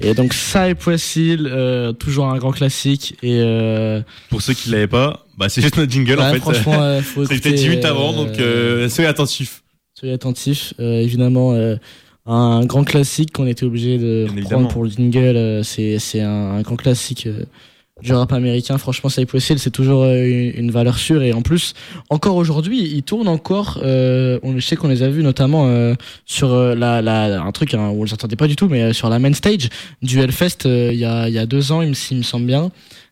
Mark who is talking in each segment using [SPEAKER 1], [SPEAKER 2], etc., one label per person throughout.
[SPEAKER 1] Et donc Cypress Hill, toujours un grand classique. Et
[SPEAKER 2] pour ceux qui l'avaient pas, c'est juste notre jingle en fait.
[SPEAKER 1] Franchement, faut écouter.
[SPEAKER 2] C'était 10 minutes avant, donc soyez attentifs.
[SPEAKER 1] Soyez attentifs. Évidemment, un grand classique qu'on était obligé de prendre pour le jingle. C'est un grand classique du rap américain. Franchement, Cypress Hill, c'est toujours une valeur sûre. Et en plus, encore aujourd'hui, ils tournent encore. Je sais qu'on les a vus notamment sur un truc où on les entendait pas du tout, mais sur la main stage du Hellfest il y a 2 ans, il me semble bien.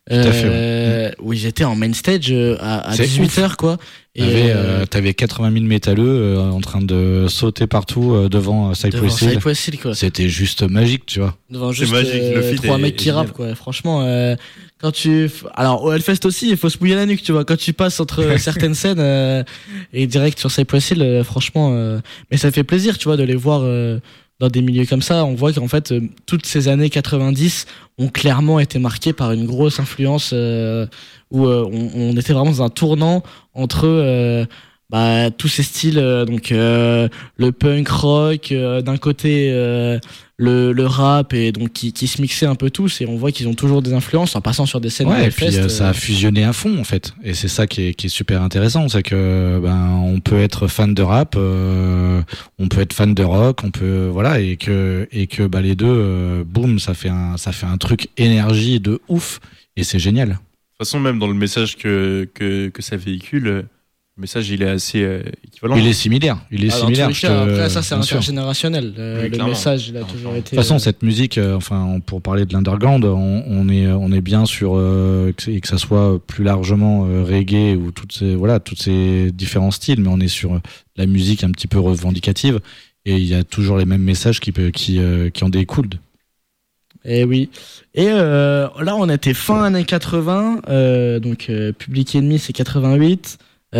[SPEAKER 1] Où ils étaient en main stage à 18h quoi. Et
[SPEAKER 3] t'avais 80 000 métalleux en train de sauter partout devant Cypress Hill quoi. C'était juste magique, tu vois.
[SPEAKER 1] Devant juste magique. 3 mecs qui rappent quoi. Franchement, quand alors au Hellfest aussi, il faut se mouiller la nuque, tu vois. Quand tu passes entre certaines scènes et direct sur Cypress Hill, franchement, mais ça fait plaisir, tu vois, de les voir. Dans des milieux comme ça, on voit qu'en fait, toutes ces années 90 ont clairement été marquées par une grosse influence où on était vraiment dans un tournant entre tous ces styles, donc le punk rock d'un côté, le rap et donc qui se mixaient un peu tous, et on voit qu'ils ont toujours des influences en passant sur des scènes.
[SPEAKER 3] Ouais, et puis ça a fusionné à fond en fait, et c'est ça qui est super intéressant, c'est que on peut être fan de rap, on peut être fan de rock, on peut et que les deux boum, ça fait un truc énergie de ouf, et c'est génial.
[SPEAKER 2] De toute façon, même dans le message que ça véhicule, le message il est assez équivalent.
[SPEAKER 3] Il est similaire.
[SPEAKER 1] Après ça c'est intergénérationnel. Le message il a toujours été.
[SPEAKER 3] De toute façon cette musique, pour parler de l'underground, on est bien sur et que ça soit plus largement reggae ou toutes ces différents styles, mais on est sur la musique un petit peu revendicative, et il y a toujours les mêmes messages qui en découlent.
[SPEAKER 1] Et oui. Et là on était fin années 80, donc Public Enemy c'est 88.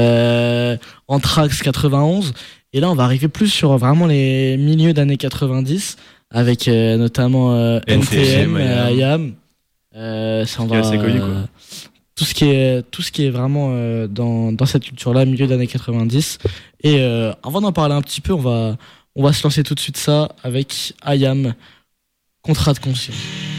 [SPEAKER 1] Anthrax 91, et là on va arriver plus sur vraiment les milieux d'années 90 avec notamment NTM, IAM, ça on va
[SPEAKER 2] assez connu, quoi.
[SPEAKER 1] tout ce qui est vraiment dans cette culture là, milieu d'années 90. Et avant d'en parler un petit peu, on va se lancer tout de suite ça avec IAM, Contrat de conscience.